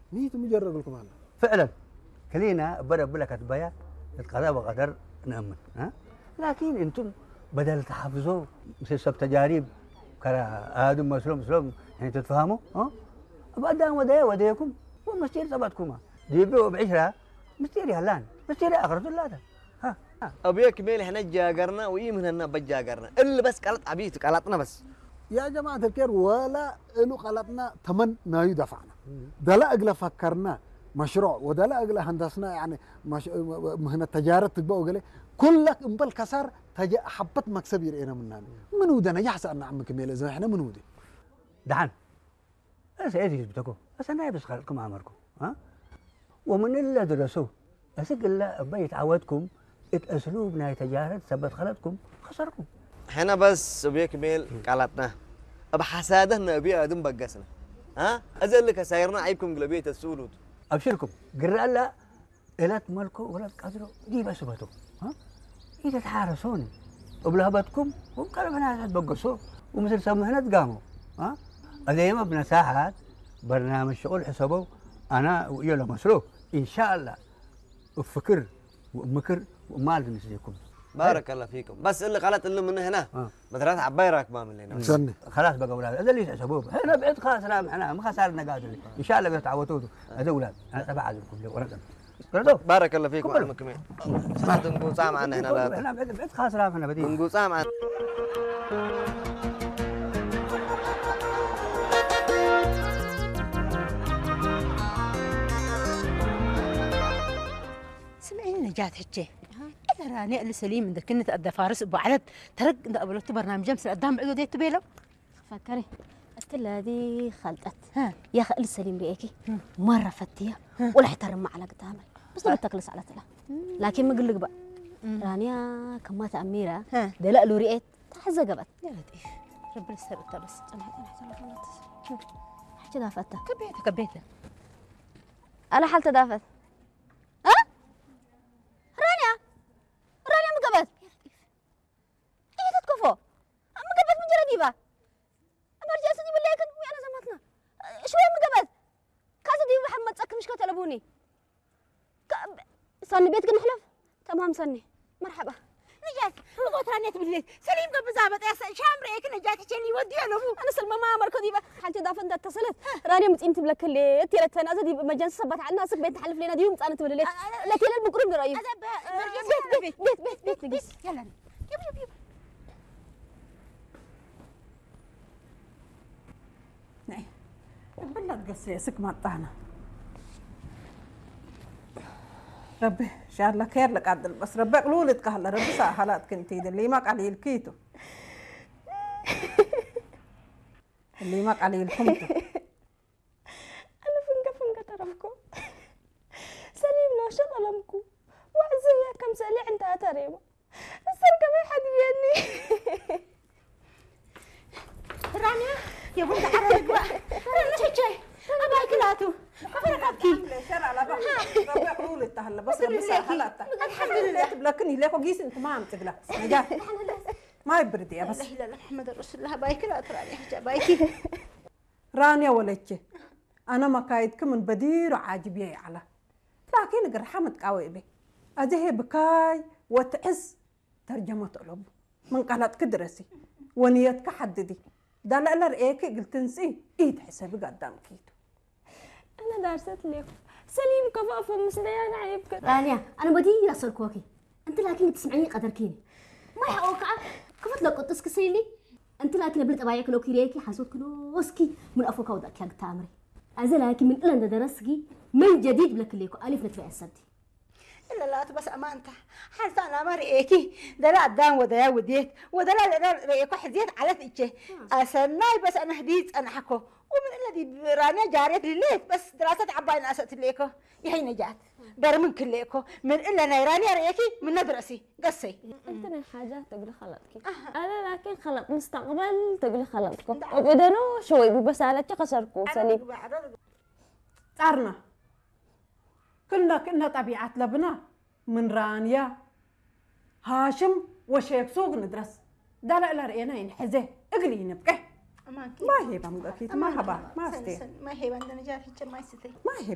ميت مجرد لكم هلا فعلا كلينا بدأ بلك أتبايا القضاء وقدر نأمن ها لكن أنتم بدل تحافظوا مسلسل تجارب كلا آدم مسلم يعني تتفهموا ها أبدا وديكم والمسير تبعتكم جيبوا بعشرة مستيري هلان مستيري آخر ثلاثة ها أبيك ميل إحنا جاقرنا ويمهن لنا بجاقرنا اللي بس قالت عبيتك قالتنا بس يا جماعة الخير ولا له قلتنا تمن نايو دفعنا ده لا أقل فكرنا مشروع وده لا أقل هندسنا يعني مهنة تجارة تبقى وقال كلك انبل كسر حبت مكسب يرئينا مننا منو ده نجح أن عمك ميل إذا إحنا منو ده دعان أنا سأيتي يثبتكم بس أنا بس خلقكم عمركم ها ومن اللي درسوه أسجل لا بيت عودكم أسلوب ناي تجارة ثبت خلقكم خسركم إحنا بس أبيك ميل قالتنا أب حسادنا أبي أدم بقسنا ها أزلك سايرنا عيبكم قلبية السولود أبشركم قرر لا إلا تملكوا ولا تقدروا دي بس بتو ها إذا تحارسوني وبلهبتكم وقالوا أنا تبقسوا ومثل سمهنا تقاموا ها اليوم بنساحات برنامج شغل حسابه أنا ويلا مسروق إن شاء الله وفكر ومكر ومال مثلكم بارك الله فيكم بس اللي قالت اللي من هنا مثلا عبايرك ما من هنا سنة خلاص بقى أولاد هذا اللي يحسبوه هنا بعد خلاص احنا ما خسرنا قادر إن شاء الله بيتعودوا هذا أولاد أنا تبع لكم ورقة بارك الله فيكم عمك مين سمعت نقول سامع عنا هنا لا احنا بعد خلاص رافنا بدي نقول سامع سمعيني نجات هجي إذا راني السليم عندك كنت أدى فارس أبو علد ترك أبلوت برنامج جمس قدام عقود يتبيلو فكري قلت هذه خلطت يا أخي السليم ريكي مرة فتية ولا احترم على قدامي بس لا تقلص على تلا لكن ما أقول لك بقى رانيا كمات أميرة دلق له رئيت تحزق بقى يا لطيف ربنا يستر بس أنا حاجة دافتها كبيتها أنا حالة دافت رانيا مقبت إيه تتكفو مقبت من جرديبة أمرجع سدي بالله كنت أنا زمتنا شوية مقبت كاسة دي محمد سك مش كتلبوني صني بيتك نحلف تمام صني مرحبا نجات لغوت رانيت بالليل سليم قبل زابط يا شام ريك نجات شيني ودي أنا أنا سلمى ما أمركو ديبة حالتي دافن ده اتصلت رانيا متقيمتي بلك اللي تيرت فنازة دي مجان صبت على الناس بيت حلف لنا ديوم أنا تقول لي لا تيلا المقرب رأيي بيت نجيس يلا يب نعم بلا تقصي سك ما طعنا ربي ان شاء الله خير لك عدل بس ربي قلولتك هلا ربي سهلات كنتي اللي ماك عليه الكيتو اللي ماك عليه الكمتو أنا فنقة ترمكو سليم لو شغلمكو وعزية كم سألي عندها تريمة السرقة ما حد يبيني رانيا يا بنت عرفك بقى رانيا شي أبا كلاتو أفرقاتكي شرع لا بقى ربي قلولتك هلا بس ربي سهلات الحمد لله تبلكني ليكو قيس انت ما عم تقلق نجاح ما يبرد يا بس لا إله إلا محمد رسول الله بايكي لا تراني حاجة بايكي رانيا ولتشي أنا ما كايدك من بدير عاجبي على لكن قرحمت قوي بي أجيه بكاي وتعز ترجمة قلوب من قالت كدرسي ونيتك حددي ده لا رأيكي قلت نسي إيد حسابي قدام كيتو أنا دارست لك سليم كفاف ومسليان عيبك رانيا أنا بدي أصل كوكي أنت لكن تسمعيني قدركيني ما يحوقع كفت لك قطس كسيلي أنت لكن بلت أبايك لو كيريكي حسوت كلوسكي من أفوكا ودك يا تامري أزل لكن من إلنا درسكي من جديد بلك ليكو ألف نتبع السدي إلا لا بس أمانته حتى أنا ما رأيكي ده لا قدام وده يا وديت وده لا رأيكو حزيت على ثيجه أسناي بس أنا هديت أنا حكو ومن الذي رانيا جاريت لليت بس دراسة عباين أسأت ليكو يهي نجات بر من كليكو من إلا نيرانيا رأيكي من ندرسي قصي أنت حاجة تقولي خلطك أنا لكن خلط مستقبل تقولي خلطكم وبدنو شوي ببسالة قصركم سليم صارنا كنا طبيعة لبنا من رانيا هاشم وشيخ سوق ندرس ده لا رأينا ينحزه اقلي نبقى ما هي بمقاكيت ما هبا ما استي ما هي عندنا جافي ما يستي ما هي